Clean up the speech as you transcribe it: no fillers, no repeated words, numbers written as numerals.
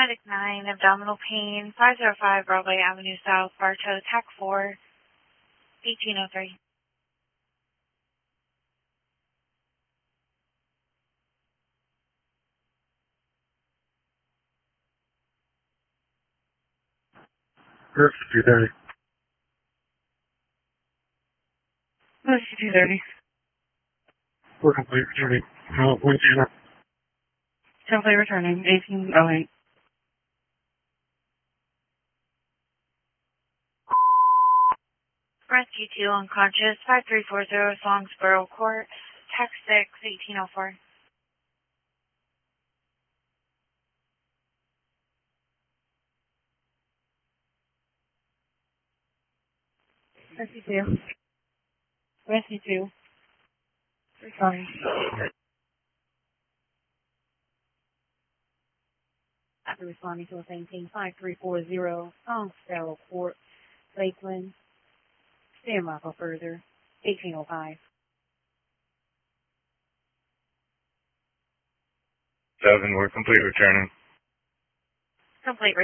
Medic 9, abdominal pain, 505 Broadway Avenue South, Bartow, TAC 4, 1803. Emergency 230. Emergency 230. We're complete returning. Louisiana. Simply returning, 1808. Rescue 2 unconscious, 5340 Songsboro Court, TAC 6, 1804. Rescue 2. Rescue 2. Sorry. After responding to a same team, 5340 Songsboro Court, Lakeland. Stand by for further, 1805. 7, we're complete returning. Complete